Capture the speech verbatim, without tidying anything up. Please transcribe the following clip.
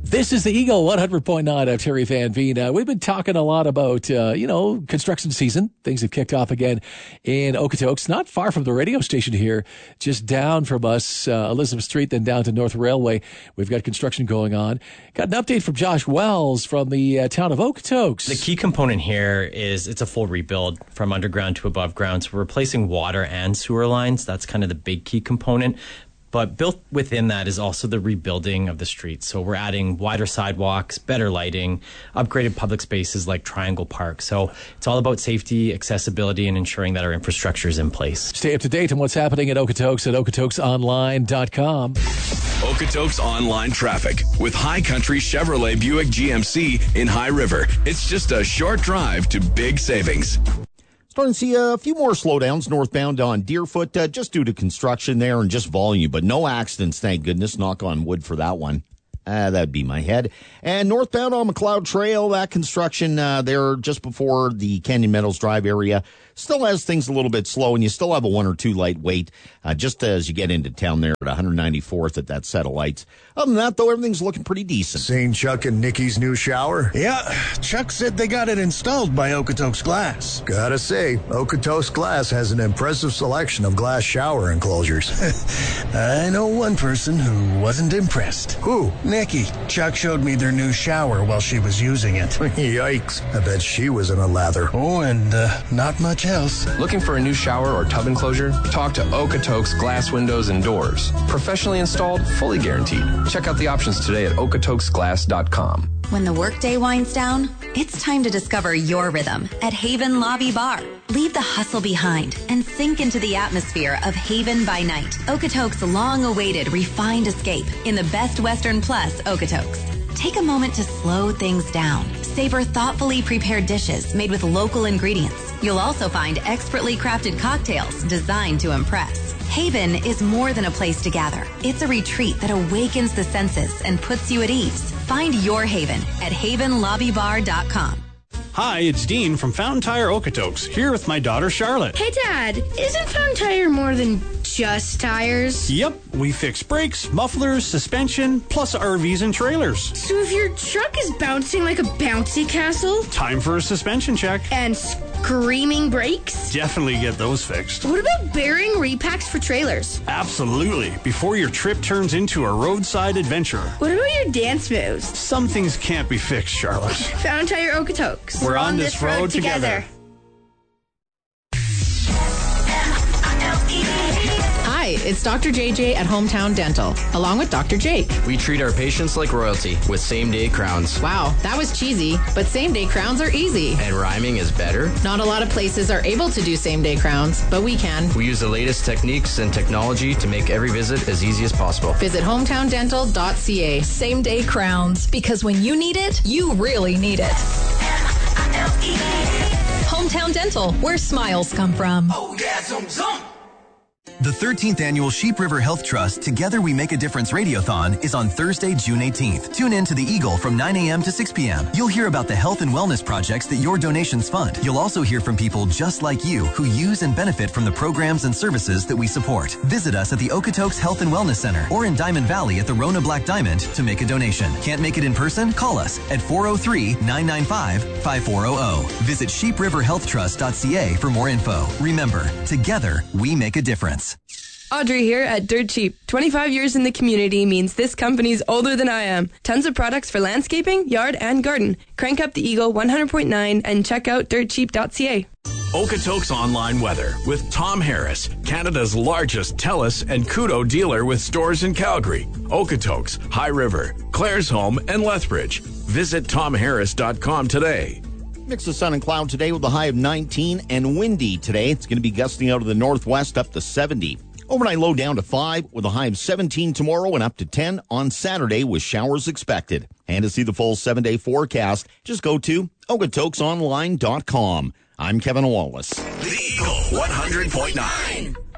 This is the Eagle one hundred point nine. I'm Terry Van Veen. Uh, we've been talking a lot about, uh, you know, construction season. Things have kicked off again in Okotoks, not far from the radio station here, just down from us, uh, Elizabeth Street, then down to North Railway. We've got construction going on. Got an update from Josh Wells from the uh, town of Okotoks. The key component here is it's a full rebuild from underground to above ground. So we're replacing water and sewer lines. That's kind of the big key component. But built within that is also the rebuilding of the streets. So we're adding wider sidewalks, better lighting, upgraded public spaces like Triangle Park. So it's all about safety, accessibility, and ensuring that our infrastructure is in place. Stay up to date on what's happening at Okotoks at okotoks online dot com. Okotoks Online Traffic with High Country Chevrolet Buick G M C in High River. It's just a short drive to big savings. Starting to see a few more slowdowns northbound on Deerfoot, uh, just due to construction there and just volume, but no accidents, thank goodness. Knock on wood for that one. Uh, that'd be my head. And northbound on McLeod Trail, that construction uh, there just before the Canyon Meadows Drive area still has things a little bit slow, and you still have a one or two light wait uh, just as you get into town there at one ninety-fourth at that set of lights. Other than that, though, everything's looking pretty decent. Seen Chuck and Nikki's new shower? Yeah, Chuck said they got it installed by Okotoks Glass. Gotta say, Okotoks Glass has an impressive selection of glass shower enclosures. I know one person who wasn't impressed. Who? Nikki. Chuck showed me their new shower while she was using it. Yikes. I bet she was in a lather. Oh, and uh, not much else. Looking for a new shower or tub enclosure? Talk to Okotoks Glass Windows and Doors. Professionally installed, fully guaranteed. Check out the options today at okotoks glass dot com. When the workday winds down, it's time to discover your rhythm at Haven Lobby Bar. Leave the hustle behind and sink into the atmosphere of Haven by Night, Okotoks' long-awaited refined escape in the Best Western Plus Okotoks. Take a moment to slow things down. Savor thoughtfully prepared dishes made with local ingredients. You'll also find expertly crafted cocktails designed to impress. Haven is more than a place to gather. It's a retreat that awakens the senses and puts you at ease. Find your Haven at haven lobby bar dot com. Hi, it's Dean from Fountain Tire Okotoks, here with my daughter Charlotte. Hey Dad, isn't Fountain Tire more than just tires? Yep, we fix brakes, mufflers, suspension, plus R Vs and trailers. So if your truck is bouncing like a bouncy castle? Time for a suspension check. And screaming brakes? Definitely get those fixed. What about bearing repacks for trailers? Absolutely, before your trip turns into a roadside adventure. What about your dance moves? Some things can't be fixed, Charlotte. Fountain Tire Okotoks. We're, We're on, on this road, road together. together. Hi, it's Doctor J J at Hometown Dental, along with Doctor Jake. We treat our patients like royalty with same-day crowns. Wow, that was cheesy, but same-day crowns are easy. And rhyming is better? Not a lot of places are able to do same-day crowns, but we can. We use the latest techniques and technology to make every visit as easy as possible. Visit hometown dental dot c a. Same-day crowns, because when you need it, you really need it. Hometown Dental, where smiles come from. Oh, yeah, zoom, zoom. The thirteenth Annual Sheep River Health Trust Together We Make a Difference Radiothon is on Thursday, June eighteenth. Tune in to the Eagle from nine a.m. to six p.m. You'll hear about the health and wellness projects that your donations fund. You'll also hear from people just like you who use and benefit from the programs and services that we support. Visit us at the Okotoks Health and Wellness Center or in Diamond Valley at the Rona Black Diamond to make a donation. Can't make it in person? Call us at four oh three, nine nine five, five four hundred. Visit sheep river health trust dot c a for more info. Remember, together we make a difference. Audrey here at Dirt Cheap. twenty-five years in the community means this company's older than I am. Tons of products for landscaping, yard, and garden. Crank up the Eagle one hundred point nine and check out dirt cheap dot c a. Okotoks Online Weather with Tom Harris, Canada's largest TELUS and Kudo dealer with stores in Calgary, Okotoks, High River, Claresholm, and Lethbridge. Visit tom harris dot com today. Mix of sun and cloud today with a high of nineteen and windy today. It's going to be gusting out of the northwest up to seventy. Overnight low down to five with a high of seventeen tomorrow and up to ten on Saturday with showers expected. And to see the full seven-day forecast, just go to okotoks online dot com. I'm Kevin Wallace. The Eagle one hundred point nine.